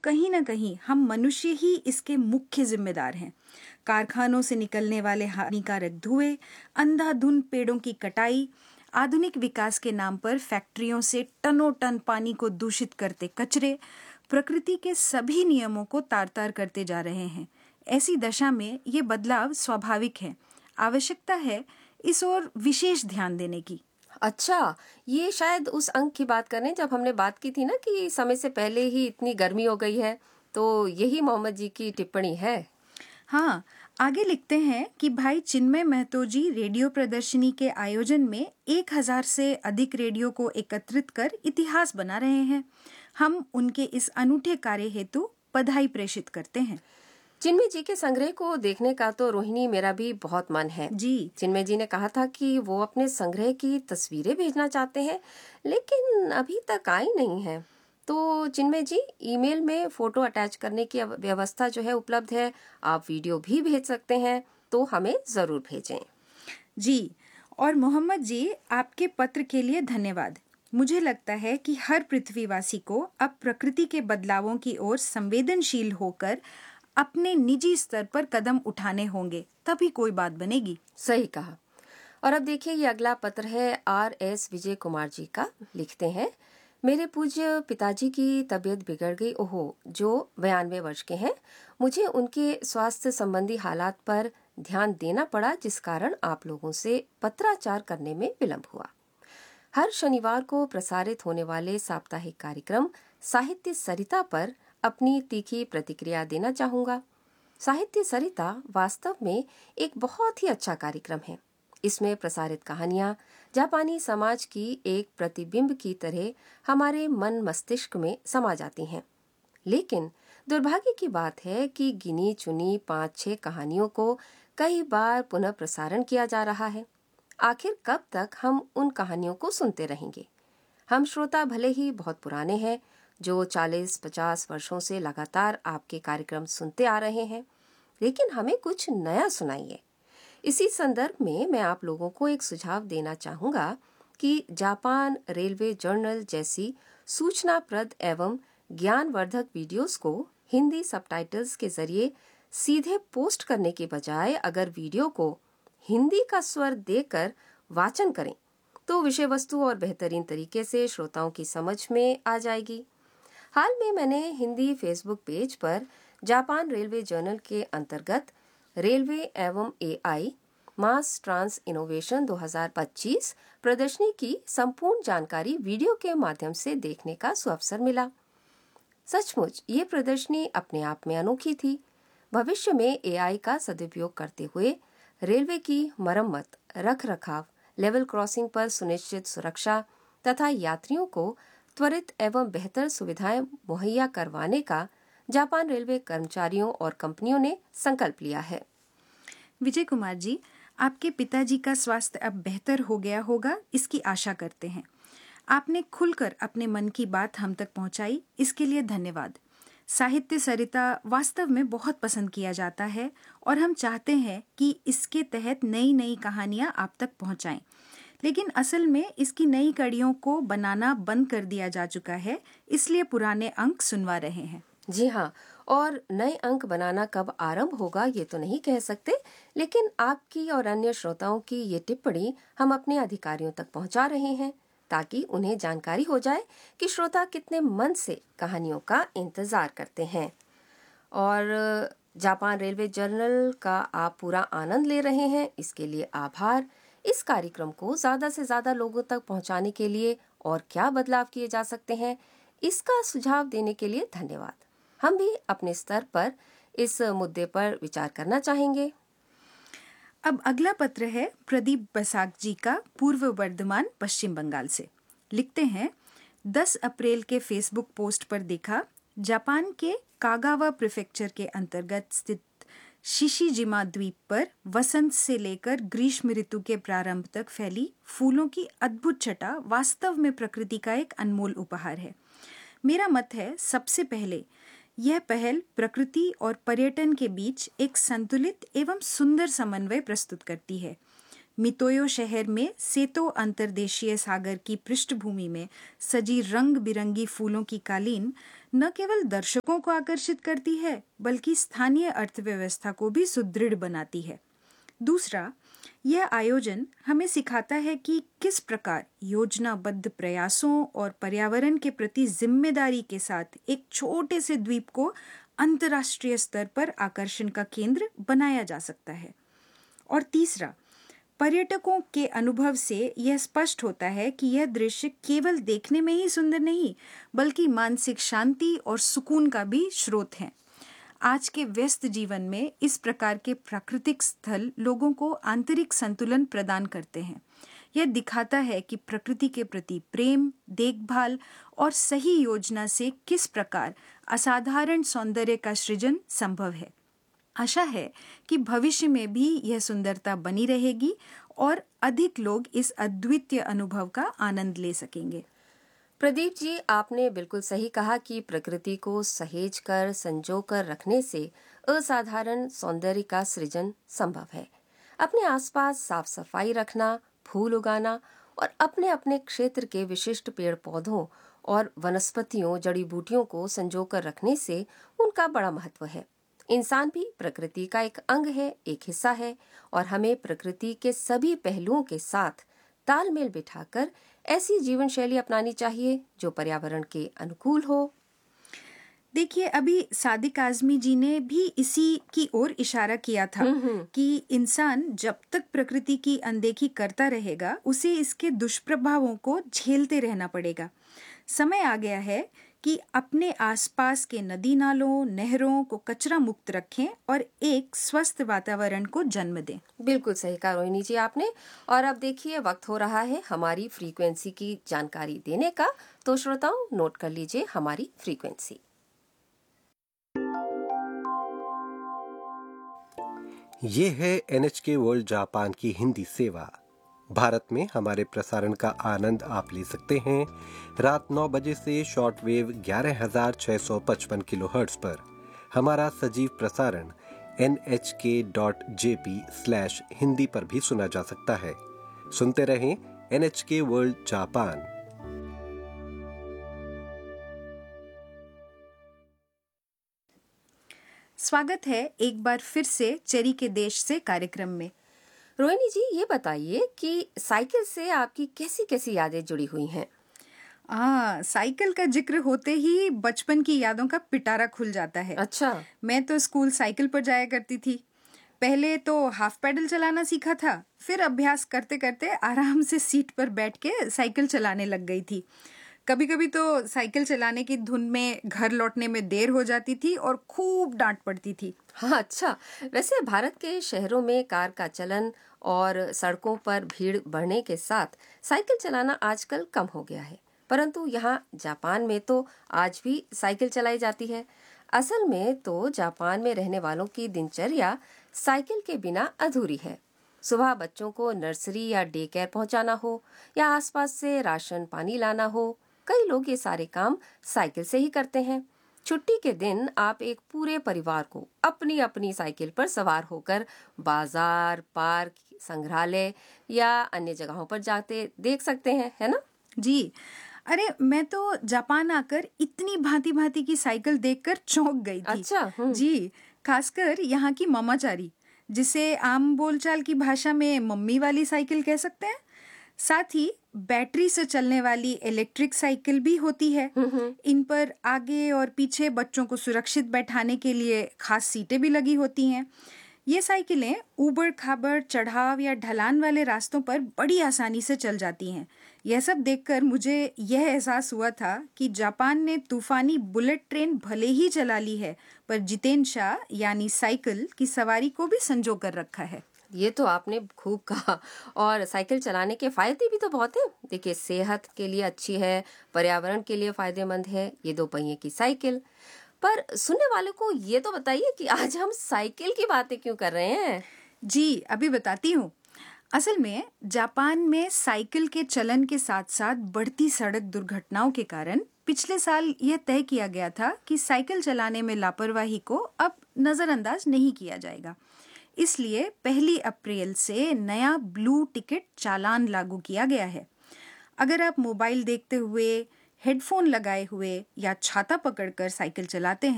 कहीं ना कहीं हम मनुष्य ही इसके मुख्य जिम्मेदार हैं। कारखानों से निकलने वाले हानिकारक धुएं, अंधाधुंध पेड़ों की कटाई, आधुनिक विकास के नाम पर फैक्ट्रियों से टनों टन पानी को दूषित करते कचरे प्रकृति के सभी नियमों को तार तार करते जा रहे हैं। ऐसी दशा में ये बदलाव स्वाभाविक है। आवश्यकता है इस ओर विशेष ध्यान देने की। अच्छा, ये शायद उस अंक की बात करें जब हमने बात की थी ना कि समय से पहले ही इतनी गर्मी हो गई है, तो यही मोहम्मद जी की टिप्पणी है। हाँ, आगे लिखते हैं कि भाई चिन्मय महतो जी रेडियो प्रदर्शनी के आयोजन में 1000 से अधिक रेडियो को एकत्रित कर इतिहास बना रहे हैं। हम उनके इस अनूठे कार्य हेतु बधाई प्रेषित करते हैं। चिन्मय जी के संग्रह को देखने का तो रोहिणी मेरा भी बहुत मन है जी। चिन्मय जी ने कहा था कि वो अपने संग्रह की तस्वीरें भेजना चाहते हैं, लेकिन अभी तक आई नहीं है। तो चिन्मय जी, ईमेल में फोटो अटैच करने की व्यवस्था जो है उपलब्ध है। आप वीडियो भी भेज सकते हैं, तो हमें जरूर भेजें। जी, और मोहम्मद जी, आपके पत्र के लिए धन्यवाद। मुझे लगता है कि हर पृथ्वीवासी को अब प्रकृति के बदलावों की ओर संवेदनशील होकर अपने निजी स्तर पर कदम उठाने होंगे, तभी कोई बात बनेगी। सही कहा। और अब देखिए, ये अगला पत्र है RS विजय कुमार जी का। लिखते हैं, मेरे पूज्य पिताजी की तबीयत बिगड़ गई। ओहो, जो 92 वर्ष के हैं। मुझे उनके स्वास्थ्य संबंधी हालात पर ध्यान देना पड़ा, जिस कारण आप लोगों से पत्राचार करने में विलंब हुआ। हर शनिवार को प्रसारित होने वाले साप्ताहिक कार्यक्रम साहित्य सरिता पर अपनी तीखी प्रतिक्रिया देना चाहूंगा। साहित्य सरिता वास्तव में एक बहुत ही अच्छा कार्यक्रम है। इसमें प्रसारित कहानियां जापानी समाज की एक प्रतिबिंब की तरह हमारे मन मस्तिष्क में समा जाती हैं। लेकिन दुर्भाग्य की बात है कि गिनी चुनी 5-6 कहानियों को कई बार पुनः प्रसारण किया जा रहा है। आखिर कब तक हम उन कहानियों को सुनते रहेंगे? हम श्रोता भले ही बहुत पुराने हैं, जो 40-50 वर्षों से लगातार आपके कार्यक्रम सुनते आ रहे हैं, लेकिन हमें कुछ नया सुनाइए। इसी संदर्भ में मैं आप लोगों को एक सुझाव देना चाहूंगा कि जापान रेलवे जर्नल जैसी सूचनाप्रद एवं ज्ञानवर्धक वीडियोस को हिंदी सबटाइटल्स के जरिए सीधे पोस्ट करने के बजाय अगर वीडियो को हिंदी का स्वर देकर वाचन करें, तो विषय वस्तु और बेहतरीन तरीके से श्रोताओं की समझ में आ जाएगी। हाल में मैंने हिंदी फेसबुक पेज पर जापान रेलवे जर्नल के अंतर्गत रेलवे एवं AI मास ट्रांस इनोवेशन 2025 प्रदर्शनी की संपूर्ण जानकारी वीडियो के माध्यम से देखने का सुअवसर मिला। सचमुच ये प्रदर्शनी अपने आप में अनोखी थी। भविष्य में AI का सदुपयोग करते हुए रेलवे की मरम्मत, रख रखाव, लेवल क्रॉसिंग पर सुनिश्चित सुरक्षा तथा यात्रियों को त्वरित एवं बेहतर सुविधाएं मुहैया करवाने का जापान रेलवे कर्मचारियों और कंपनियों ने संकल्प लिया है। विजय कुमार जी, आपके पिताजी का स्वास्थ्य अब बेहतर हो गया होगा, इसकी आशा करते हैं। आपने खुलकर अपने मन की बात हम तक पहुंचाई, इसके लिए धन्यवाद। साहित्य सरिता वास्तव में बहुत पसंद किया जाता है और हम चाहते हैं कि इसके तहत नई नई कहानियां आप तक पहुंचाएं। लेकिन असल में इसकी नई कड़ियों को बनाना बंद कर दिया जा चुका है, इसलिए पुराने अंक सुनवा रहे हैं। जी हाँ, और नए अंक बनाना कब आरंभ होगा ये तो नहीं कह सकते, लेकिन आपकी और अन्य श्रोताओं की ये टिप्पणी हम अपने अधिकारियों तक पहुंचा रहे हैं, ताकि उन्हें जानकारी हो जाए कि श्रोता कितने मन से कहानियों का इंतजार करते हैं। और जापान रेलवे जर्नल का आप पूरा आनंद ले रहे हैं, इसके लिए आभार। इस कार्यक्रम को ज्यादा से ज्यादा लोगों तक पहुंचाने के लिए और क्या बदलाव किए जा सकते हैं, इसका सुझाव देने के लिए धन्यवाद। हम भी अपने स्तर पर इस मुद्दे पर विचार करना चाहेंगे। अब अगला पत्र है प्रदीप बसाक जी का, पूर्व वर्धमान, पश्चिम बंगाल से। लिखते हैं, 10 अप्रैल के फेसबुक पोस्ट पर देखा, जापान के कागावा प्रीफेक्चर के अंतर्गत स्थित शिशिजिमा द्वीप पर वसंत से लेकर ग्रीष्म ऋतु के प्रारंभ तक फैली फूलों की अद्भुत छटा वास्तव में प्रकृति का एक अनमोल उपहार है। मेरा मत है, सबसे पहले यह पहल प्रकृति और पर्यटन के बीच एक संतुलित एवं सुंदर समन्वय प्रस्तुत करती है, मितोयो शहर में सेतो अंतर्देशीय सागर की पृष्ठभूमि में सजी रंग बिरंगी फूलों की कालीन न केवल दर्शकों को आकर्षित करती है बल्कि स्थानीय अर्थव्यवस्था को भी सुदृढ़ बनाती है। दूसरा, यह आयोजन हमें सिखाता है कि किस प्रकार योजनाबद्ध प्रयासों और पर्यावरण के प्रति जिम्मेदारी के साथ एक छोटे से द्वीप को अंतर्राष्ट्रीय स्तर पर आकर्षण का केंद्र बनाया जा सकता है। और तीसरा, पर्यटकों के अनुभव से यह स्पष्ट होता है कि यह दृश्य केवल देखने में ही सुंदर नहीं बल्कि मानसिक शांति और सुकून का भी स्रोत है। आज के व्यस्त जीवन में इस प्रकार के प्राकृतिक स्थल लोगों को आंतरिक संतुलन प्रदान करते हैं। यह दिखाता है कि प्रकृति के प्रति प्रेम, देखभाल और सही योजना से किस प्रकार असाधारण सौंदर्य का सृजन संभव है। आशा है कि भविष्य में भी यह सुंदरता बनी रहेगी और अधिक लोग इस अद्वितीय अनुभव का आनंद ले सकेंगे। प्रदीप जी, आपने बिल्कुल सही कहा कि प्रकृति को सहेज कर संजो कर रखने से असाधारण सौंदर्य का सृजन संभव है। अपने आसपास साफ सफाई रखना, फूल उगाना और अपने अपने क्षेत्र के विशिष्ट पेड़ पौधों और वनस्पतियों, जड़ी बूटियों को संजो कर रखने से उनका बड़ा महत्व है। इंसान भी प्रकृति का एक अंग है, एक हिस्सा है और हमें प्रकृति के सभी पहलुओं के साथ तालमेल बिठाकर ऐसी जीवन शैली अपनानी चाहिए जो पर्यावरण के अनुकूल हो। देखिए, अभी सादिक आजमी जी ने भी इसी की ओर इशारा किया था कि इंसान जब तक प्रकृति की अनदेखी करता रहेगा उसे इसके दुष्प्रभावों को झेलते रहना पड़ेगा। समय आ गया है कि अपने आसपास के नदी नालों, नहरों को कचरा मुक्त रखें और एक स्वस्थ वातावरण को जन्म दें। बिल्कुल सही कहा रोहिणी जी आपने। और अब देखिए, वक्त हो रहा है हमारी फ्रीक्वेंसी की जानकारी देने का। तो श्रोताओं, नोट कर लीजिए हमारी फ्रीक्वेंसी। ये है NHK वर्ल्ड जापान की हिंदी सेवा। भारत में हमारे प्रसारण का आनंद आप ले सकते हैं रात 9 बजे से शॉर्टवेव 11,655 किलोहर्ट्ज पर। हमारा सजीव प्रसारण nhk.jp/हिंदी पर भी सुना जा सकता है। सुनते रहें NHK वर्ल्ड जापान। स्वागत है एक बार फिर से चेरी के देश से कार्यक्रम में। रोहिणी जी, ये बताइए कि साइकिल से आपकी कैसी कैसी यादें जुड़ी हुई हैं? साइकिल का जिक्र होते ही बचपन की यादों का पिटारा खुल जाता है। अच्छा। मैं तो स्कूल साइकिल पर जाया करती थी। पहले तो हाफ पैडल चलाना सीखा था, फिर अभ्यास करते करते आराम से सीट पर बैठ के साइकिल चलाने लग गई थी। कभी कभी तो साइकिल चलाने की धुन में घर लौटने में देर हो जाती थी और खूब डांट पड़ती थी। हाँ, अच्छा। वैसे भारत के शहरों में कार का चलन और सड़कों पर भीड़ बढ़ने के साथ साइकिल चलाना आजकल कम हो गया है, परंतु यहाँ जापान में तो आज भी साइकिल चलाई जाती है। असल में तो जापान में रहने वालों की दिनचर्या साइकिल के बिना अधूरी है। सुबह बच्चों को नर्सरी या डे केयर पहुँचाना हो या आसपास से राशन पानी लाना हो, कई लोग ये सारे काम साइकिल से ही करते हैं। छुट्टी के दिन आप एक पूरे परिवार को अपनी अपनी साइकिल पर सवार होकर बाजार, पार्क, संग्रहालय या अन्य जगहों पर जाते देख सकते हैं, है ना? जी, अरे मैं तो जापान आकर इतनी भांति भांति की साइकिल देखकर चौंक गई थी। अच्छा। जी, खासकर यहाँ की मामाचारी, जिसे आम बोलचाल की भाषा में मम्मी वाली साइकिल कह सकते हैं। साथ ही बैटरी से चलने वाली इलेक्ट्रिक साइकिल भी होती है। इन पर आगे और पीछे बच्चों को सुरक्षित बैठाने के लिए खास सीटें भी लगी होती हैं। ये साइकिलें ऊबड़ खाबड़, चढ़ाव या ढलान वाले रास्तों पर बड़ी आसानी से चल जाती हैं। यह सब देखकर मुझे यह एहसास हुआ था कि जापान ने तूफानी बुलेट ट्रेन भले ही चला ली है, पर जितेंशा यानी साइकिल की सवारी को भी संजो कर रखा है। ये तो आपने खूब कहा। और साइकिल चलाने के फायदे भी तो बहुत हैं। देखिए, सेहत के लिए अच्छी है, पर्यावरण के लिए फायदेमंद है ये दो पहिए की साइकिल। पर सुनने वालों को ये तो बताइए कि आज हम साइकिल की बातें क्यों कर रहे हैं? जी, अभी बताती हूँ। असल में जापान में साइकिल के चलन के साथ साथ बढ़ती सड़क दुर्घटनाओं के कारण पिछले साल यह तय किया गया था कि साइकिल चलाने में लापरवाही को अब नजरअंदाज नहीं किया जाएगा। इसलिए 1 अप्रैल से नया ब्लू टिकट चालान लागू किया गया है। अगर आप मोबाइल देखते हुए, हेडफोन लगाए हुए या छाता पकड़कर साइकिल चलाते हैं